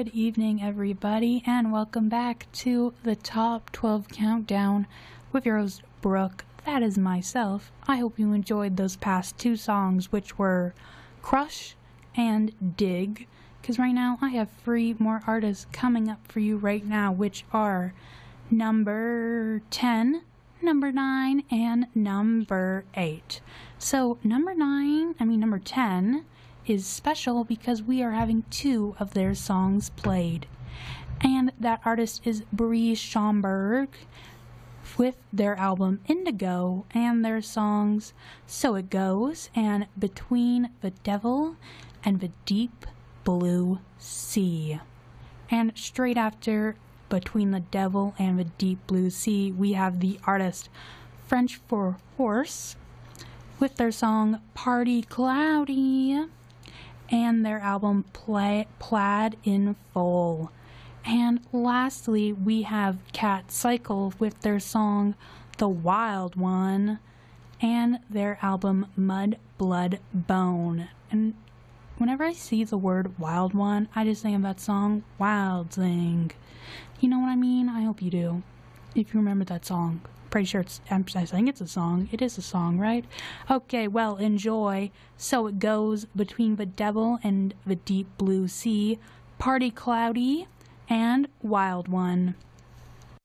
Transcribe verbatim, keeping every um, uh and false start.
Good evening, everybody, and welcome back to the Top twelve Countdown with your host, Brooke. That is myself. I hope you enjoyed those past two songs, which were Crush and Dig, because right now I have three more artists coming up for you right now, which are number ten, number nine, and number eight. So number nine, I mean number ten, is special because we are having two of their songs played. And that artist is Bree Schomburg with their album Indigo and their songs So It Goes and Between the Devil and the Deep Blue Sea. And straight after Between the Devil and the Deep Blue Sea, we have the artist French for Horse with their song Party Cloudy and their album Play, Plaid in Full. And lastly, we have Cat Cycle with their song The Wild One and their album Mud, Blood, Bone. And whenever I see the word Wild One, I just think of that song, Wild Thing. You know what I mean? I hope you do, if you remember that song. Pretty sure it's, I'm, I think it's a song. It is a song, right? Okay, well, enjoy. So It Goes, Between the Devil and the Deep Blue Sea, Party Cloudy, and Wild One.